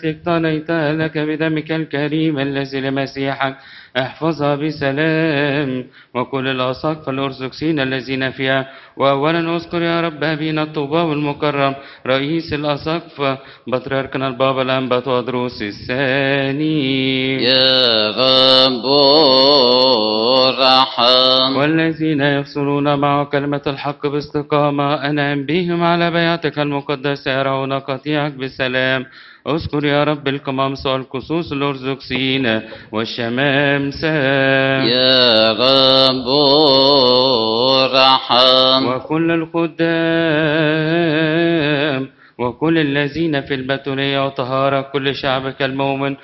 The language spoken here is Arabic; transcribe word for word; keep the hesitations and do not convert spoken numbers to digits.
اقتنيت لك بدمك الكريم الذي لمسيحك احفظها بسلام، وكل الأساقفة الأرثوذكسيين الذين فيها. وأولا أذكر يا رب أبينا الطوباوي المكرم رئيس الأساقفة بطريركنا البابا الأنبا تودروس الثاني يا غفور رحم، والذين يفصلون مع كلمة الحق باستقامة أنعم بهم على بيعتك المقدسة يرون قطيعك بسلام. اذكر يا رب القمامسة والكسوس الأرثوذكسيين والشمامسة يا غفور رحم، وكل الخدام وكل الذين في البتولية وطهارة كل شعبك المؤمن